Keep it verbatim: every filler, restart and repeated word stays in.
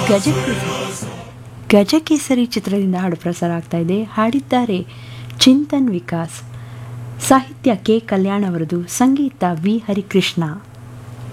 ಗಜಕೇಸರಿ ಗಜಕೇಸರಿ ಚಿತ್ರದಿಂದ ಹಾಡು ಪ್ರಸಾರ ಆಗ್ತಾ ಇದೆ. ಹಾಡಿದ್ದಾರೆ ಚಿಂತನ್ ವಿಕಾಸ್, ಸಾಹಿತ್ಯ ಕೆ ಕಲ್ಯಾಣ್ ಅವರದು, ಸಂಗೀತ ವಿ ಹರಿಕೃಷ್ಣ.